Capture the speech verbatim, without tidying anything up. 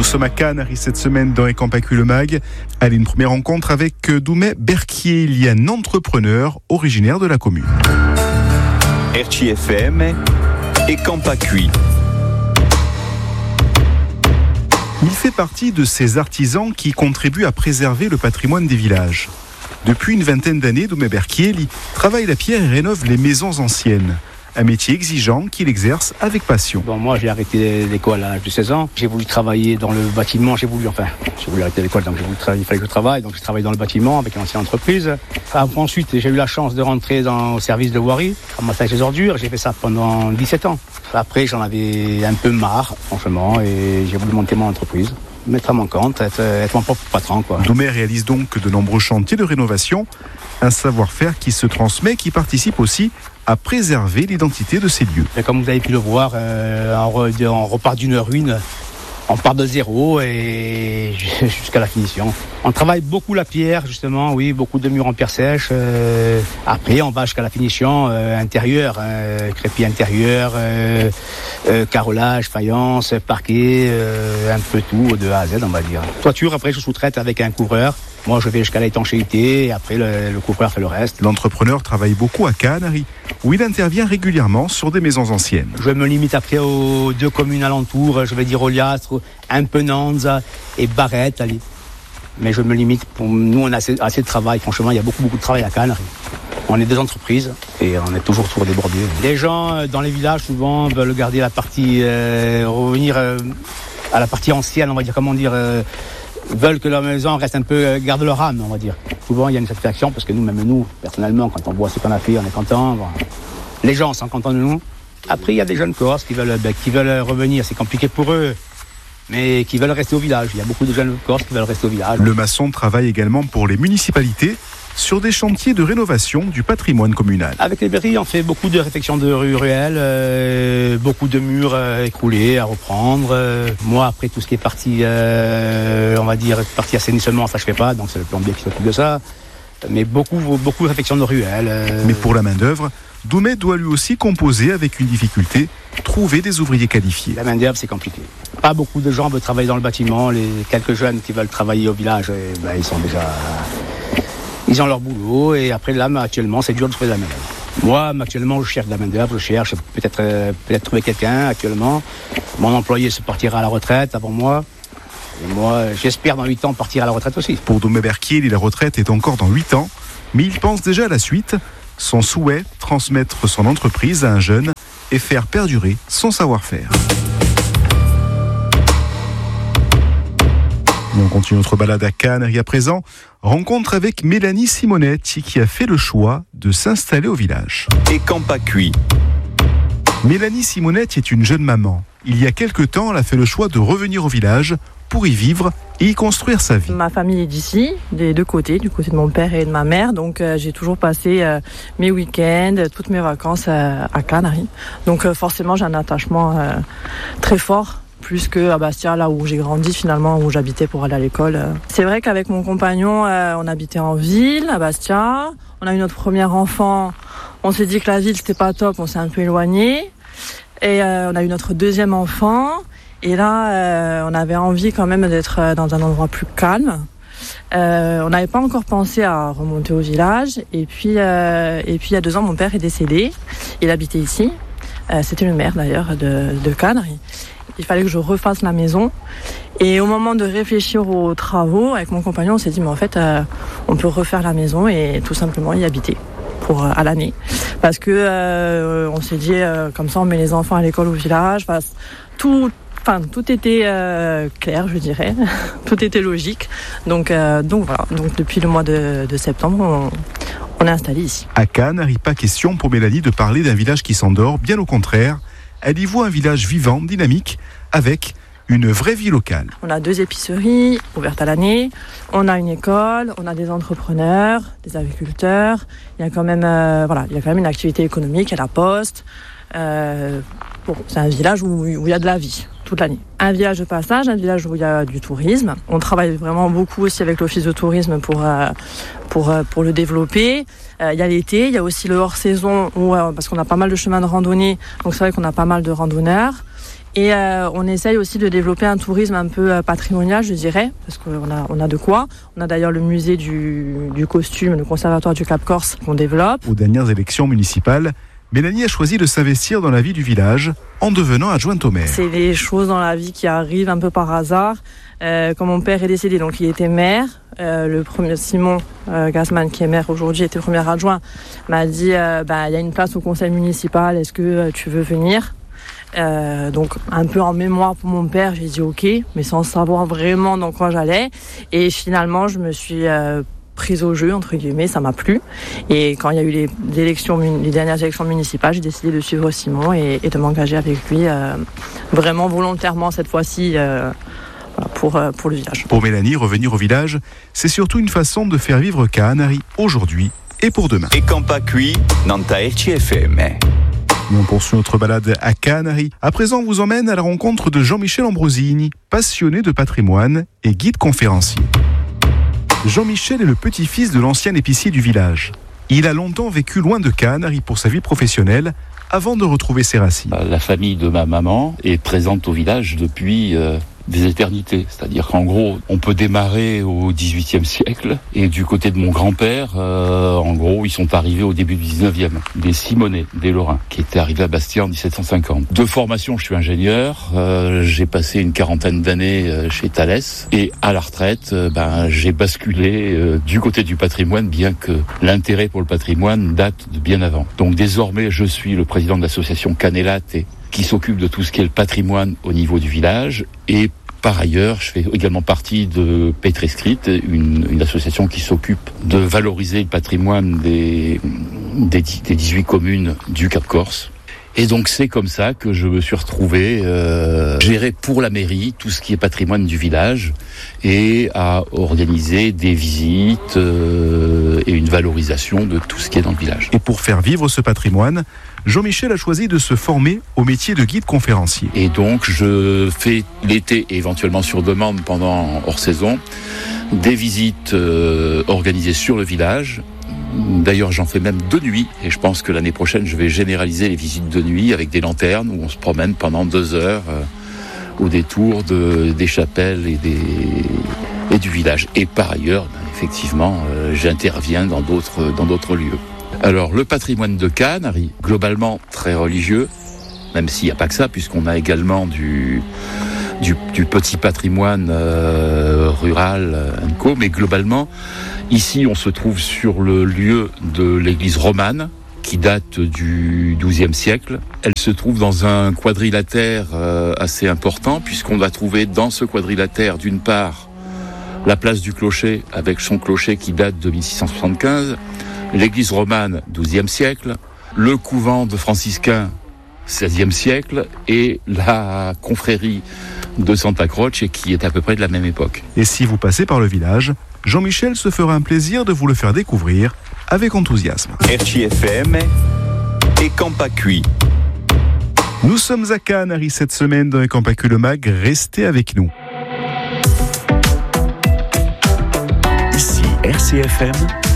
sommes à Canary cette semaine dans Ecampacu le Mag. Allez, une première rencontre avec Doumé Berquier. Il y a un entrepreneur originaire de la commune. R C F M Ecampacu. Il fait partie de ces artisans qui contribuent à préserver le patrimoine des villages. Depuis une vingtaine d'années, Doumé Berquier travaille la pierre et rénove les maisons anciennes. Un métier exigeant qu'il exerce avec passion. Bon, moi, j'ai arrêté l'école à l'âge de seize ans. J'ai voulu travailler dans le bâtiment. J'ai voulu, enfin, j'ai voulu arrêter l'école, donc j'ai voulu travailler, il fallait que je travaille. Donc, j'ai travaillé dans le bâtiment avec une ancienne entreprise. Après, ensuite, j'ai eu la chance de rentrer dans le service de voirie, ramasser les ordures. J'ai fait ça pendant dix-sept ans. Après, j'en avais un peu marre, franchement, et j'ai voulu monter mon entreprise, mettre à mon compte, être, être mon propre patron, quoi. Doumé réalise donc de nombreux chantiers de rénovation, un savoir-faire qui se transmet, qui participe aussi à préserver l'identité de ces lieux. Et comme vous avez pu le voir, euh, on, re, on repart d'une ruine, on part de zéro et jusqu'à la finition. On travaille beaucoup la pierre, justement, oui, beaucoup de murs en pierre sèche. Euh, après, on va jusqu'à la finition euh, intérieure, euh, crépi intérieur, euh, euh, carrelage, faïence, parquet, euh, un peu tout de A à Z, on va dire. Toiture, après, je sous-traite avec un couvreur. Moi, je vais jusqu'à l'étanchéité et après, le, le couvreur fait le reste. L'entrepreneur travaille beaucoup à Canary, où il intervient régulièrement sur des maisons anciennes. Je me limite après aux deux communes alentours, je vais dire Oliastre, un peu Nantes et Barrette, allez. Mais je me limite, pour nous, on a assez, assez de travail. Franchement, il y a beaucoup, beaucoup de travail à Canary. On est des entreprises et on est toujours toujours débordés. Les gens dans les villages, souvent, veulent garder la partie, euh, revenir euh, à la partie ancienne, on va dire, comment dire... Euh, veulent que leur maison reste un peu, garde leur âme, on va dire. Souvent, il y a une satisfaction parce que nous, même nous, personnellement, quand on voit ce qu'on a fait, on est content. Bon. Les gens sont contents de nous. Après, il y a des jeunes Corses qui veulent, ben, qui veulent revenir. C'est compliqué pour eux, mais qui veulent rester au village. Il y a beaucoup de jeunes Corses qui veulent rester au village. Le maçon travaille également pour les municipalités sur des chantiers de rénovation du patrimoine communal. Avec les mairies, on fait beaucoup de réfections de rues ruelles, euh, beaucoup de murs euh, écroulés à reprendre. Euh, moi, après tout ce qui est partie, euh, on va dire, partie assainissement, ça je fais pas, donc c'est le plombier qui s'occupe de ça. Mais beaucoup, beaucoup de réfections de ruelles. Euh... Mais pour la main-d'œuvre, Doumé doit lui aussi composer avec une difficulté, trouver des ouvriers qualifiés. La main-d'œuvre, c'est compliqué. Pas beaucoup de gens veulent travailler dans le bâtiment. Les quelques jeunes qui veulent travailler au village, eh ben, ils sont déjà... Ils ont leur boulot et après là, actuellement, c'est dur de trouver de la main-d'œuvre. Moi, actuellement, je cherche de la main-d'œuvre, je cherche peut-être, euh, peut-être trouver quelqu'un actuellement. Mon employé se partira à la retraite avant moi. Et moi, j'espère dans huit ans partir à la retraite aussi. Pour Doumé Berquier, la retraite est encore dans huit ans, mais il pense déjà à la suite. Son souhait, transmettre son entreprise à un jeune et faire perdurer son savoir-faire. Et on continue notre balade à Canary à présent. Rencontre avec Mélanie Simonetti qui a fait le choix de s'installer au village. Ecampacu. Mélanie Simonetti est une jeune maman. Il y a quelque temps, elle a fait le choix de revenir au village pour y vivre et y construire sa vie. Ma famille est d'ici, des deux côtés, du côté de mon père et de ma mère. Donc euh, j'ai toujours passé euh, mes week-ends, toutes mes vacances euh, à Canary. Donc euh, forcément j'ai un attachement euh, très fort. Plus que à Bastia, là où j'ai grandi finalement, où j'habitais pour aller à l'école. C'est vrai qu'avec mon compagnon, euh, on habitait en ville, à Bastia. On a eu notre premier enfant. On s'est dit que la ville, c'était pas top, on s'est un peu éloigné. Et euh, on a eu notre deuxième enfant. Et là, euh, on avait envie quand même d'être dans un endroit plus calme. Euh, on n'avait pas encore pensé à remonter au village. Et puis, euh, et puis il y a deux ans, mon père est décédé. Il habitait ici. Euh, c'était le maire d'ailleurs de, de Canary. Il fallait que je refasse la maison. Et au moment de réfléchir aux travaux, avec mon compagnon, on s'est dit, mais en fait, euh, on peut refaire la maison et tout simplement y habiter pour, euh, à l'année. Parce que euh, on s'est dit, euh, comme ça, on met les enfants à l'école au village. Enfin, tout, enfin, tout était euh, clair, je dirais. Tout était logique. Donc, euh, donc voilà. Donc, depuis le mois de, de septembre, on, on est installé ici. À Canary, pas question pour Mélanie de parler d'un village qui s'endort. Bien au contraire. Elle y voit un village vivant, dynamique, avec une vraie vie locale. On a deux épiceries ouvertes à l'année, on a une école, on a des entrepreneurs, des agriculteurs. Il y a quand même, euh, voilà, il y a quand même une activité économique, il y a la poste. Euh, bon, c'est un village où, où il y a de la vie toute l'année. Un village de passage, un village où il y a du tourisme. On travaille vraiment beaucoup aussi avec l'office de tourisme pour euh, pour euh, pour le développer. Euh, il y a l'été, il y a aussi le hors-saison où euh, parce qu'on a pas mal de chemins de randonnée, donc c'est vrai qu'on a pas mal de randonneurs. Et euh, on essaye aussi de développer un tourisme un peu euh, patrimonial, je dirais, parce qu'on a, on a de quoi. On a d'ailleurs le musée du, du costume, le conservatoire du Cap Corse qu'on développe. Aux dernières élections municipales, Mélanie a choisi de s'investir dans la vie du village en devenant adjointe au maire. C'est les choses dans la vie qui arrivent un peu par hasard. Euh, quand mon père est décédé, donc il était maire. Euh, le premier Simon euh, Gassman, qui est maire aujourd'hui, était premier adjoint, m'a dit euh, bah, y a une place au conseil municipal, est-ce que euh, tu veux venir? Euh, donc un peu en mémoire pour mon père, j'ai dit ok, mais sans savoir vraiment dans quoi j'allais. Et finalement, je me suis euh, prise au jeu, entre guillemets, ça m'a plu. Et quand il y a eu les, les, élections, les dernières élections municipales, j'ai décidé de suivre Simon et, et de m'engager avec lui euh, vraiment volontairement cette fois-ci euh, pour, euh, pour le village. Pour Mélanie, revenir au village, c'est surtout une façon de faire vivre Kaanari aujourd'hui et pour demain. Et quand pas cuit, Nanta R C F M. Et on poursuit notre balade à Kaanari. À présent, on vous emmène à la rencontre de Jean-Michel Ambrosini, passionné de patrimoine et guide conférencier. Jean-Michel est le petit-fils de l'ancien épicier du village. Il a longtemps vécu loin de Kaanari pour sa vie professionnelle, avant de retrouver ses racines. La famille de ma maman est présente au village depuis euh, des éternités. C'est-à-dire qu'en gros, on peut démarrer au dix-huitième siècle. Et du côté de mon grand-père, euh, en gros, ils sont arrivés au début du dix-neuvième. Des Simonais, des Lorrains, qui étaient arrivés à Bastia en dix-sept cent cinquante. De formation, je suis ingénieur. Euh, j'ai passé une quarantaine d'années euh, chez Thales. Et à la retraite, euh, ben, j'ai basculé euh, du côté du patrimoine, bien que l'intérêt pour le patrimoine date de bien avant. Donc désormais, je suis le président de l'association Canelate, qui s'occupe de tout ce qui est le patrimoine au niveau du village. Et par ailleurs, je fais également partie de Petrescrit, une, une association qui s'occupe de valoriser le patrimoine des, des, des dix-huit communes du Cap Corse. Et donc c'est comme ça que je me suis retrouvé euh, gérer pour la mairie tout ce qui est patrimoine du village et à organiser des visites euh, et une valorisation de tout ce qui est dans le village. Et pour faire vivre ce patrimoine, Jean-Michel a choisi de se former au métier de guide conférencier. Et donc je fais l'été et éventuellement sur demande pendant hors saison des visites euh, organisées sur le village. D'ailleurs, j'en fais même de nuit et je pense que l'année prochaine, je vais généraliser les visites de nuit avec des lanternes où on se promène pendant deux heures euh, au détour de, des chapelles et, des, et du village. Et par ailleurs, ben, effectivement, euh, j'interviens dans d'autres, dans d'autres lieux. Alors, le patrimoine de Kaanari, globalement très religieux, même s'il n'y a pas que ça, puisqu'on a également du... Du, du petit patrimoine euh, rural, euh, co, mais globalement, ici on se trouve sur le lieu de l'église romane, qui date du douzième siècle. Elle se trouve dans un quadrilatère euh, assez important, puisqu'on va trouver dans ce quadrilatère, d'une part, la place du clocher, avec son clocher qui date de mille six cent soixante-quinze, l'église romane, douzième siècle, le couvent de franciscains, seizième siècle, et la confrérie de Santa Croce, qui est à peu près de la même époque. Et si vous passez par le village, Jean-Michel se fera un plaisir de vous le faire découvrir avec enthousiasme. R C F M et quand pas cuit. Nous sommes à Kaanari cette semaine dans Quand pas cuit le mag. Restez avec nous. Ici R C F M.